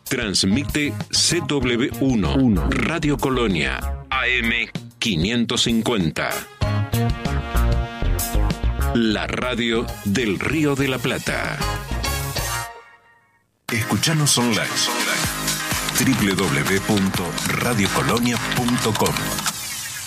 Transmite CW1 Radio Colonia AM 550. La radio del Río de la Plata. Escuchanos online. www.radiocolonia.com